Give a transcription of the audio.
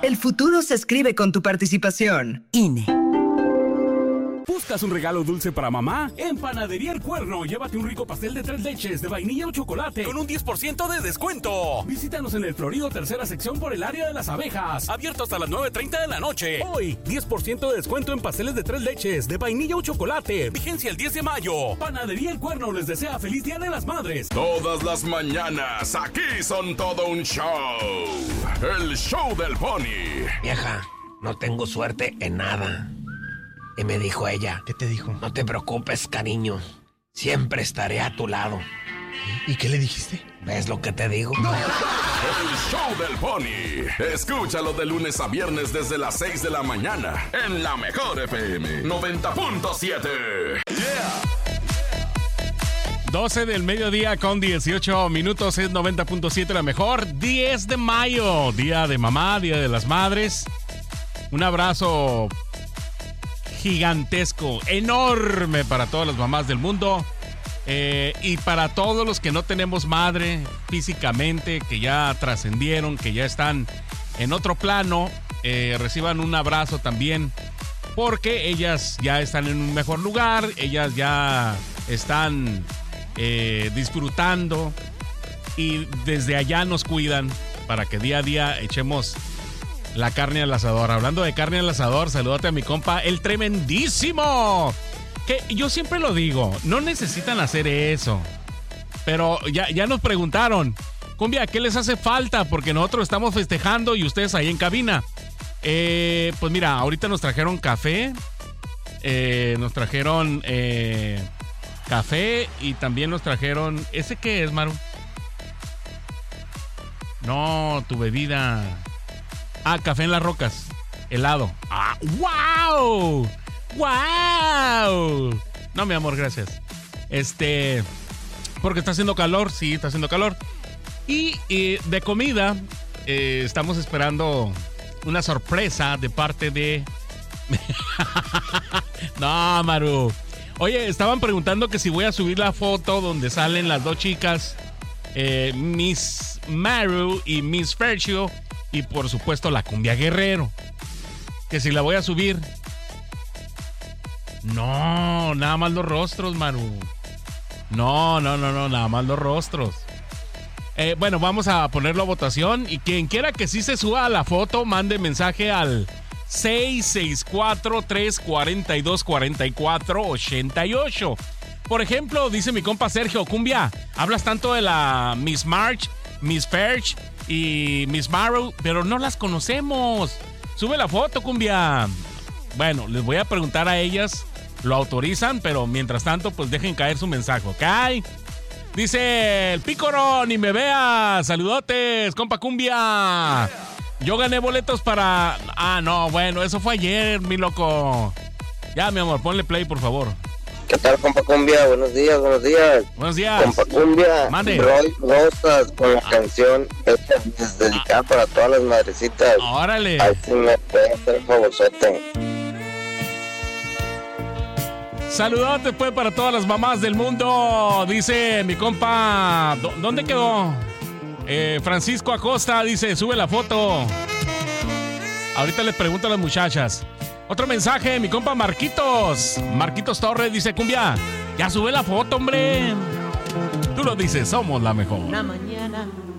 El futuro se escribe con tu participación. INE. ¿Buscas un regalo dulce para mamá? En Panadería El Cuerno, llévate un rico pastel de 3 leches de vainilla o chocolate con un 10% de descuento. Visítanos en el Florido tercera sección por el área de las abejas. Abierto hasta las 9:30 de la noche. Hoy, 10% de descuento en pasteles de 3 leches de vainilla o chocolate. Vigencia el 10 de mayo. Panadería El Cuerno les desea feliz Día de las Madres. Todas las mañanas, aquí son todo un show. El show del Pony. Vieja, no tengo suerte en nada. Y me dijo ella. ¿Qué te dijo? No te preocupes, cariño. Siempre estaré a tu lado. ¿Y qué le dijiste? ¿Ves lo que te digo? ¡No! El show del Pony. Escúchalo de lunes a viernes desde las 6 de la mañana en la mejor FM 90.7. Yeah. 12 del mediodía con 18 minutos, es 90.7 la mejor. 10 de mayo, día de mamá, día de las madres. Un abrazo gigantesco, enorme para todas las mamás del mundo, y para todos los que no tenemos madre físicamente, que ya trascendieron, que ya están en otro plano, reciban un abrazo también, porque ellas ya están en un mejor lugar, ellas ya están disfrutando y desde allá nos cuidan para que día a día echemos la carne al asador. Hablando de carne al asador, salúdate a mi compa, el tremendísimo. Que yo siempre lo digo, no necesitan hacer eso. Pero ya nos preguntaron, cumbia, ¿qué les hace falta? Porque nosotros estamos festejando y ustedes ahí en cabina. Pues mira, ahorita nos trajeron café. Nos trajeron café y también nos trajeron... ¿Ese qué es, Maru? No, tu bebida... Ah, café en las rocas. Helado. ¡Ah! ¡Wow! ¡Wow! No, mi amor, gracias. Porque está haciendo calor. Sí, está haciendo calor. Y de comida, estamos esperando una sorpresa de parte de... No, Maru. Oye, estaban preguntando que si voy a subir la foto donde salen las dos chicas, Miss Maru y Miss Fercio. Y por supuesto la cumbia Guerrero. Que si la voy a subir. No, nada más los rostros, Maru. No, nada más los rostros. Bueno, vamos a ponerlo a votación. Y quien quiera que sí se suba a la foto, mande mensaje al 664-342-4488. Por ejemplo, dice mi compa Sergio, cumbia, hablas tanto de la Miss March, Miss Ferch y Miss Maru, pero no las conocemos. Sube la foto, cumbia. Bueno, les voy a preguntar a ellas, lo autorizan, pero mientras tanto, pues dejen caer su mensaje, ¿ok? Dice el Pícoro, ni me veas. Saludotes, compa cumbia. Yo gané boletos para... Ah, no, bueno, eso fue ayer, mi loco. Ya, mi amor, ponle play, por favor. ¿Qué tal, compa cumbia? Buenos días. Buenos días. Compa cumbia, mande. Roy Rosas con la canción esta es dedicada para todas las madrecitas. Órale. Así me puede hacer el favorzote. Saludotes, pues, para todas las mamás del mundo. Dice mi compa... ¿Dónde quedó? Francisco Acosta dice, sube la foto. Ahorita les pregunto a las muchachas. Otro mensaje, mi compa Marquitos Torres dice, cumbia, ya sube la foto, hombre. Tú lo dices, somos la mejor. Una mañana